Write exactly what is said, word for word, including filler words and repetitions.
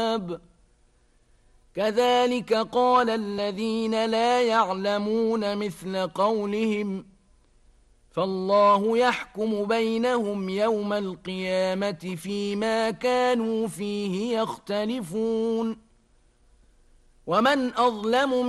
كذلك قال الذين لا يعلمون مثل قولهم فالله يحكم بينهم يوم القيامة فيما كانوا فيه يختلفون ومن أظلم